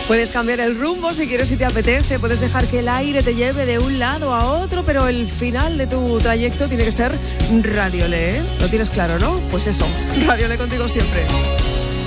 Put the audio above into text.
Puedes cambiar el rumbo si quieres y te apetece, puedes dejar que el aire te lleve de un lado a otro, pero el final de tu trayecto tiene que ser Radiolé, ¿eh? Lo tienes claro, ¿no? Pues eso, Radiolé contigo siempre.